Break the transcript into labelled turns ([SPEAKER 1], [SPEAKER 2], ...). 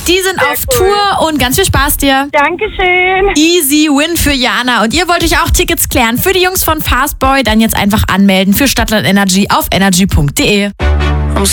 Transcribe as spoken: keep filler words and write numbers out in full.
[SPEAKER 1] Die sind
[SPEAKER 2] Sehr
[SPEAKER 1] auf
[SPEAKER 2] cool.
[SPEAKER 1] Tour und ganz viel Spaß dir.
[SPEAKER 2] Dankeschön.
[SPEAKER 1] Easy Win für Jana. Und ihr wollt euch auch Tickets klären für die Jungs von Fastboy? Dann jetzt einfach anmelden für Stadtland Energy auf energy punkt de.